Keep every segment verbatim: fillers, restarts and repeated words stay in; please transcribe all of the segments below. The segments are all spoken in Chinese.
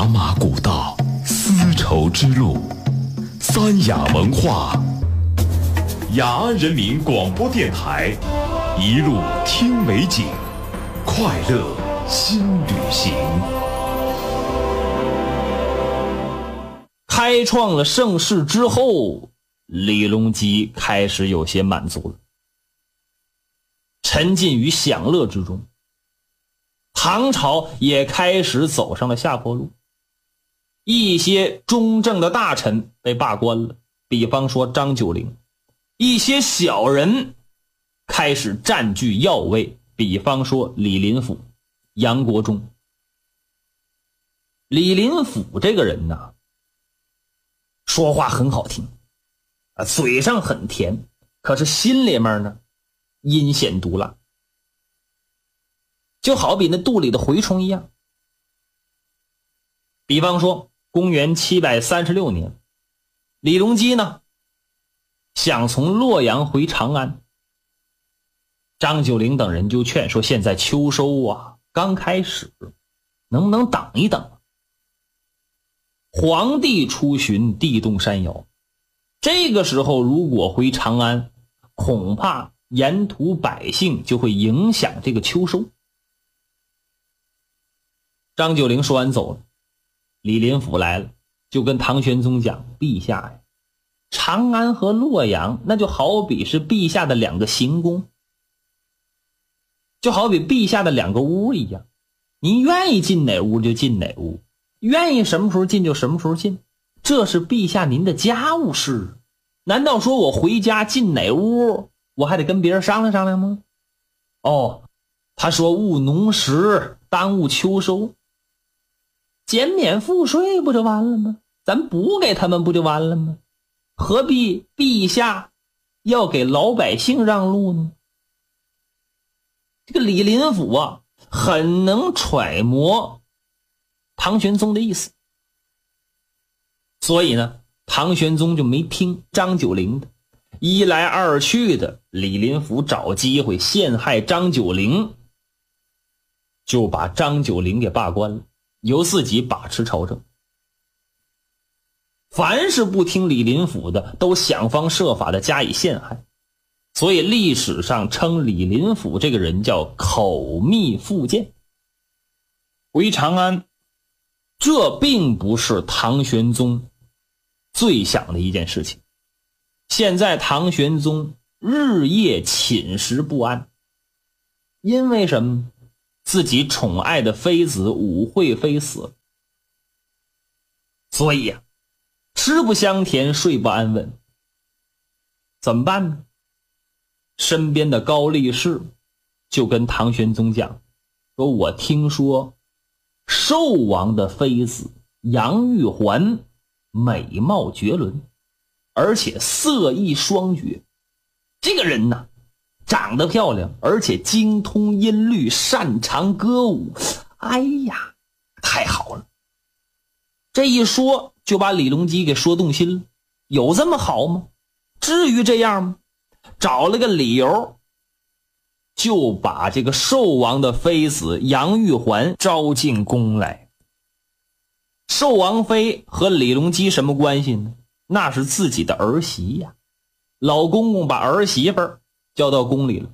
茶马古道，丝绸之路，三雅文化，雅安人民广播电台，一路听美景，快乐新旅行。 开创了盛世之后，李隆基开始有些满足了，沉浸于享乐之中。唐朝也开始走上了下坡路，一些中正的大臣被罢官了，比方说张九龄，一些小人开始占据要位，比方说李林甫、杨国忠。李林甫这个人呢，说话很好听啊，嘴上很甜，可是心里面呢阴险毒辣，就好比那肚里的蛔虫一样。比方说公元七百三十六年，李隆基呢想从洛阳回长安，张九龄等人就劝说，现在秋收啊刚开始，能不能等一等？皇帝出巡地动山摇，这个时候如果回长安，恐怕沿途百姓就会影响这个秋收。张九龄说完走了，李林甫来了，就跟唐玄宗讲，陛下呀，长安和洛阳那就好比是陛下的两个行宫，就好比陛下的两个屋一样，您愿意进哪屋就进哪屋，愿意什么时候进就什么时候进，这是陛下您的家务事。难道说我回家进哪屋我还得跟别人商量商量吗？哦，他说务农时耽误秋收，减免赋税不就完了吗？咱补给他们不就完了吗？何必陛下要给老百姓让路呢？这个李林甫啊，很能揣摩唐玄宗的意思，所以呢，唐玄宗就没听张九龄的，一来二去的，李林甫找机会陷害张九龄，就把张九龄给罢官了，由自己把持朝政。凡是不听李林甫的，都想方设法的加以陷害，所以历史上称李林甫这个人叫口蜜腹剑。回长安，这并不是唐玄宗最想的一件事情。现在唐玄宗日夜寝食不安，因为什么？自己宠爱的妃子武惠妃死了，所以呀、啊，吃不香甜，睡不安稳。怎么办呢？身边的高力士就跟唐玄宗讲，说我听说寿王的妃子杨玉环美貌绝伦，而且色艺双绝，这个人呢长得漂亮，而且精通音律，擅长歌舞，哎呀太好了。这一说就把李隆基给说动心了，有这么好吗？至于这样吗？找了个理由，就把这个寿王的妃子杨玉环招进宫来。寿王妃和李隆基什么关系呢？那是自己的儿媳呀，老公公把儿媳妇儿叫到宫里了。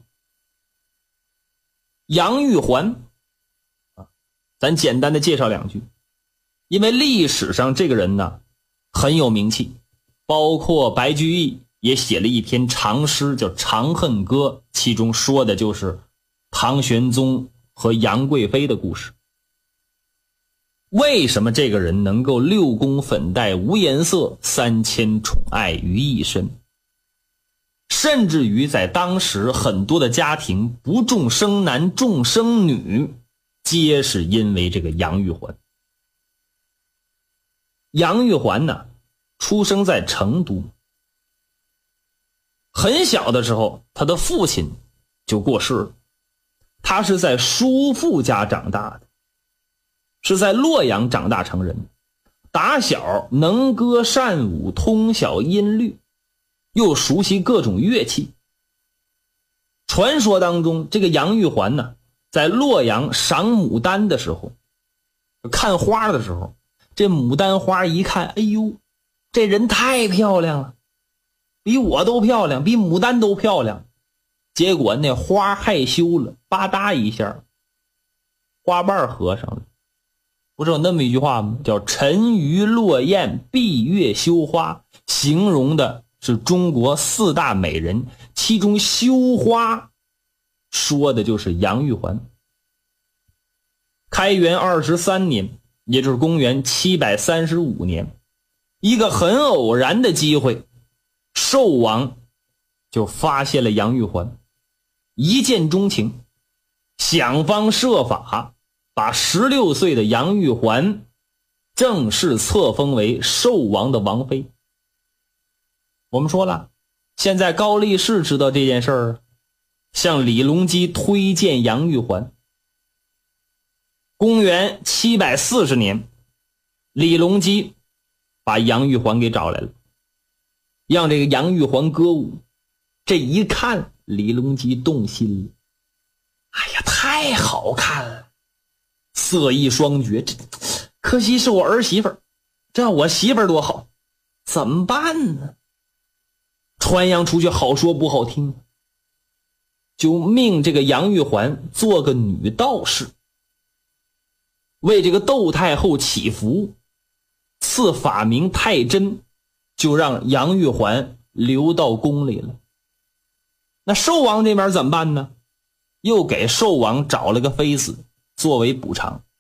杨玉环啊，咱简单的介绍两句，因为历史上这个人呢很有名气，包括白居易也写了一篇长诗叫《长恨歌》，其中说的就是唐玄宗和杨贵妃的故事。为什么这个人能够六宫粉黛无颜色，三千宠爱于一身？甚至于在当时很多的家庭不重生男重生女，皆是因为这个杨玉环。杨玉环呢，出生在成都，很小的时候他的父亲就过世了，他是在叔父家长大的，是在洛阳长大成人，打小能歌善舞，通晓音律，又熟悉各种乐器。传说当中，这个杨玉环呢，在洛阳赏牡丹的时候，看花的时候， 这牡丹花一看，哎呦，这人太漂亮了，比我都漂亮，比牡丹都漂亮。结果那花害羞了，吧嗒一下花瓣合上了。不是有那么一句话吗？叫沉鱼落雁，闭月羞花，形容的是中国四大美人，其中羞花说的就是杨玉环。开元二十三年，也就是公元七百三十五年，一个很偶然的机会，寿王就发现了杨玉环，一见钟情，想方设法把十六岁的杨玉环正式册封为寿王的王妃。我们说了，现在高力士知道这件事儿，向李隆基推荐杨玉环。公元七百四十年，李隆基把杨玉环给找来了，让这个杨玉环歌舞。这一看，李隆基动心了，哎呀，太好看了，色艺双绝，这可惜是我儿媳妇儿，这我媳妇儿多好，怎么办呢？传扬出去好说不好听，就命这个杨玉环做个女道士，为这个窦太后祈福，赐法名太真，就让杨玉环留到宫里了。那寿王这边怎么办呢？又给寿王找了个妃子作为补偿。